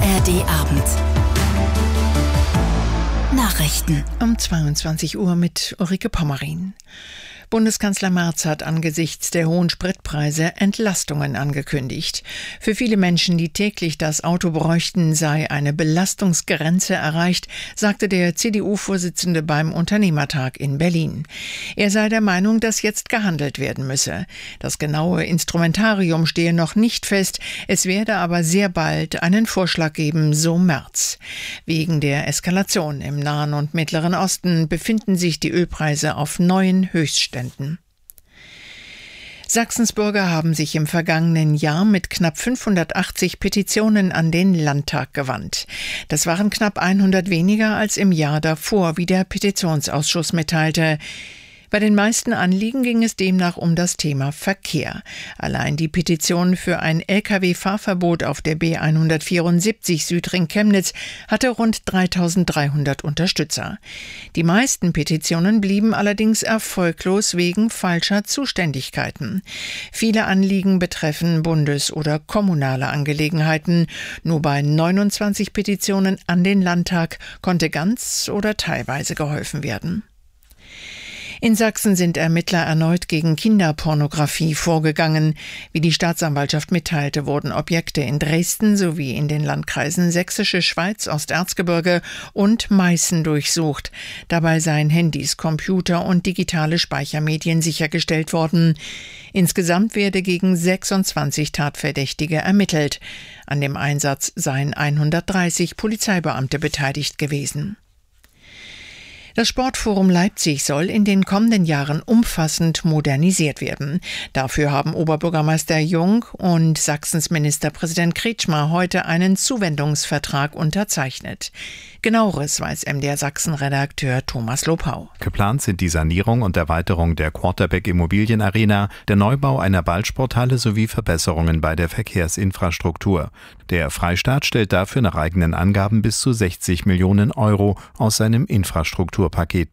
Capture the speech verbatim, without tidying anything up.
A R D Abend. Nachrichten. Um zweiundzwanzig Uhr mit Ulrike Pommerin. Bundeskanzler Merz hat angesichts der hohen Spritpreise Entlastungen angekündigt. Für viele Menschen, die täglich das Auto bräuchten, sei eine Belastungsgrenze erreicht, sagte der C D U-Vorsitzende beim Unternehmertag in Berlin. Er sei der Meinung, dass jetzt gehandelt werden müsse. Das genaue Instrumentarium stehe noch nicht fest, es werde aber sehr bald einen Vorschlag geben, so Merz. Wegen der Eskalation im Nahen und Mittleren Osten befinden sich die Ölpreise auf neuen Höchstständen. Sachsens Bürger haben sich im vergangenen Jahr mit knapp fünfhundertachtzig Petitionen an den Landtag gewandt. Das waren knapp hundert weniger als im Jahr davor, wie der Petitionsausschuss mitteilte. Bei den meisten Anliegen ging es demnach um das Thema Verkehr. Allein die Petition für ein L K W-Fahrverbot auf der B hundertvierundsiebzig Südring-Chemnitz hatte rund dreitausenddreihundert Unterstützer. Die meisten Petitionen blieben allerdings erfolglos wegen falscher Zuständigkeiten. Viele Anliegen betreffen bundes- oder kommunale Angelegenheiten. Nur bei neunundzwanzig Petitionen an den Landtag konnte ganz oder teilweise geholfen werden. In Sachsen sind Ermittler erneut gegen Kinderpornografie vorgegangen. Wie die Staatsanwaltschaft mitteilte, wurden Objekte in Dresden sowie in den Landkreisen Sächsische Schweiz, Osterzgebirge und Meißen durchsucht. Dabei seien Handys, Computer und digitale Speichermedien sichergestellt worden. Insgesamt werde gegen sechsundzwanzig Tatverdächtige ermittelt. An dem Einsatz seien hundertdreißig Polizeibeamte beteiligt gewesen. Das Sportforum Leipzig soll in den kommenden Jahren umfassend modernisiert werden. Dafür haben Oberbürgermeister Jung und Sachsens Ministerpräsident Kretschmer heute einen Zuwendungsvertrag unterzeichnet. Genaueres weiß M D R Sachsen-Redakteur Thomas Lopau. Geplant sind die Sanierung und Erweiterung der Quarterback-Immobilienarena, der Neubau einer Ballsporthalle sowie Verbesserungen bei der Verkehrsinfrastruktur. Der Freistaat stellt dafür nach eigenen Angaben bis zu sechzig Millionen Euro aus seinem Infrastrukturpaket